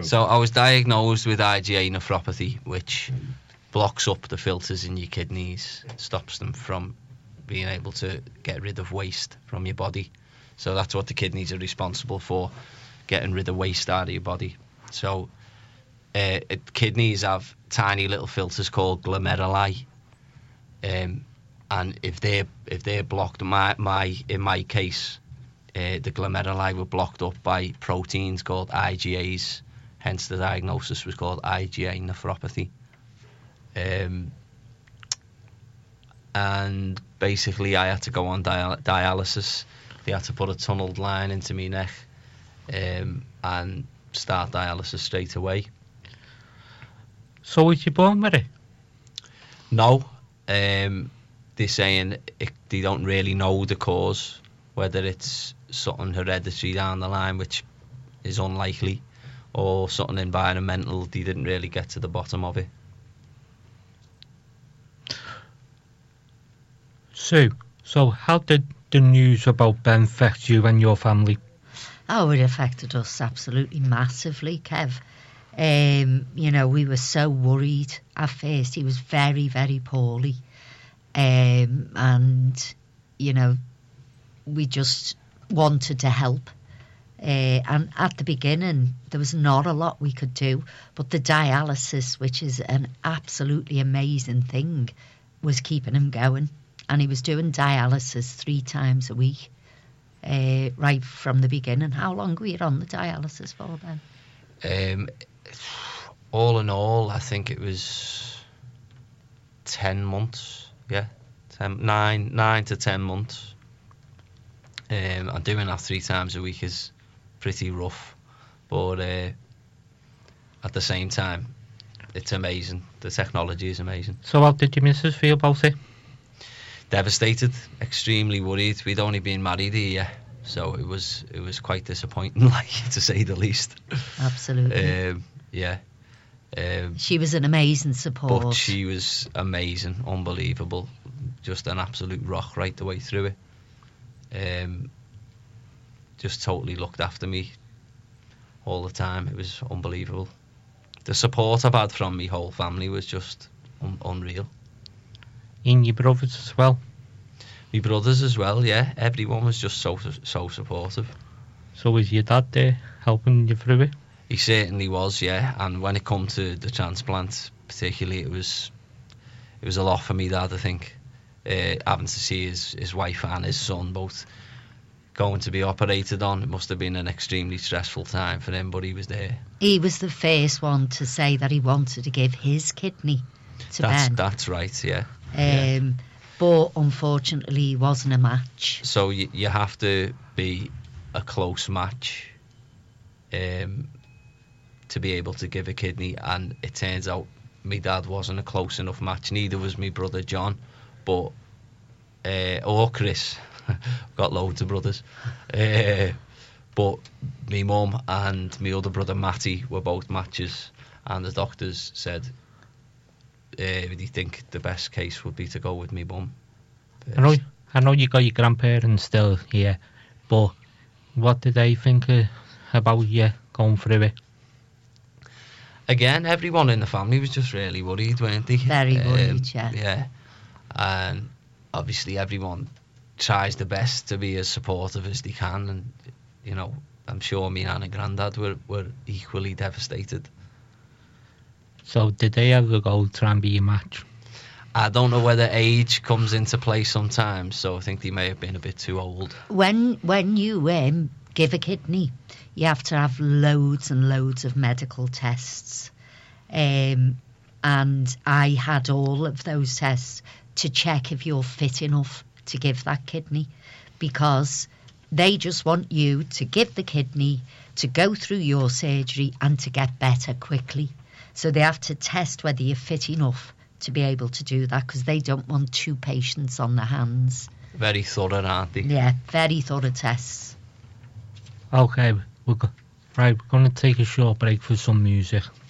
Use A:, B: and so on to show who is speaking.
A: So I was diagnosed with IgA nephropathy, which blocks up the filters in your kidneys, stops them from being able to get rid of waste from your body. So that's what the kidneys are responsible for, getting rid of waste out of your body. So kidneys have tiny little filters called glomeruli, and if they're blocked, in my case, the glomeruli were blocked up by proteins called IgAs. Hence the diagnosis was called IgA nephropathy. And basically I had to go on dialysis. They had to put a tunnelled line into my neck and start dialysis straight away.
B: So was you born with it?
A: No. They're saying they don't really know the cause, whether it's something hereditary down the line, which is unlikely, or something environmental. They didn't really get to the bottom of it.
B: Sue, so how did the news about Ben affect you and your family?
C: Oh, it affected us absolutely massively, Kev. You know, we were so worried at first. He was very, very poorly. And, you know, we just wanted to help. And at the beginning, there was not a lot we could do. But the dialysis, which is an absolutely amazing thing, was keeping him going. And he was doing dialysis 3 times a week, right from the beginning. How long were you on the dialysis for, Ben?
A: All in all, I think it was 10 months. Yeah, 9 to 10 months. And doing that 3 times a week is pretty rough, but at the same time, it's amazing. The technology is amazing.
B: So how did your missus feel about it?
A: Devastated, extremely worried. We'd only been married a year, so it was quite disappointing, like, to say the least.
C: Absolutely.
A: Yeah.
C: She was an amazing support.
A: But she was amazing, unbelievable, just an absolute rock right the way through it. Just totally looked after me all the time. It was unbelievable. The support I've had from my whole family was just unreal.
B: And your brothers as well?
A: My brothers as well, yeah. Everyone was just so supportive.
B: So was your dad there helping you through it?
A: He certainly was, yeah. And when it come to the transplant, particularly, it was a lot for me, Dad, I think. Having to see his wife and his son both going to be operated on. It must have been an extremely stressful time for him, but he was there.
C: He was the first one to say that he wanted to give his kidney to Ben.
A: That's right, yeah.
C: But unfortunately he wasn't a match.
A: So you have to be a close match to be able to give a kidney, and it turns out my dad wasn't a close enough match. Neither was my brother John, but or Chris. I've got loads of brothers. But my mum and my other brother Matty were both matches, and the doctors said they think the best case would be to go with me mum.
B: I know you got your grandparents still here, but what did they think about you going through it?
A: Again, everyone in the family was just really worried, weren't they?
C: Very worried, yeah.
A: Yeah, and obviously everyone tries the best to be as supportive as they can, and you know, I'm sure me and Grandad were equally devastated.
B: So did they ever go try and be your match?
A: I don't know whether age comes into play sometimes, so I think they may have been a bit too old.
C: When you give a kidney, you have to have loads and loads of medical tests. And I had all of those tests to check if you're fit enough to give that kidney, because they just want you to give the kidney, to go through your surgery and to get better quickly. So they have to test whether you're fit enough to be able to do that, because they don't want 2 patients on their hands.
A: Very thorough, aren't they?
C: Yeah, very thorough tests.
B: Okay, we're going to take a short break for some music.